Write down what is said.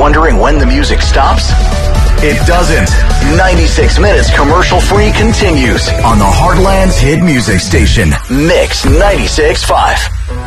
wondering when the music stops? It doesn't. 96 minutes commercial-free continues on the Heartland's hit music station, Mix 96.5.